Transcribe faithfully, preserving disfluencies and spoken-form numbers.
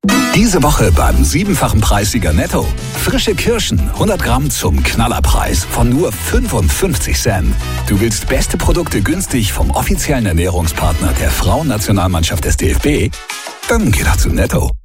Diese Woche beim siebenfachen Preissieger Netto. Frische Kirschen, hundert Gramm zum Knallerpreis von nur fünfundfünfzig Cent. Du willst beste Produkte günstig vom offiziellen Ernährungspartner der Frauennationalmannschaft des D F B? Dann geh doch zu Netto.